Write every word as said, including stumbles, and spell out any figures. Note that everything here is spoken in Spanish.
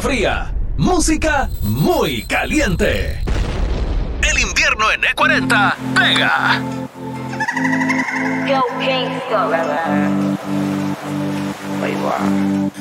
fría, música muy caliente. El invierno en E cuarenta pega. Yo, King Scott. Ahí va.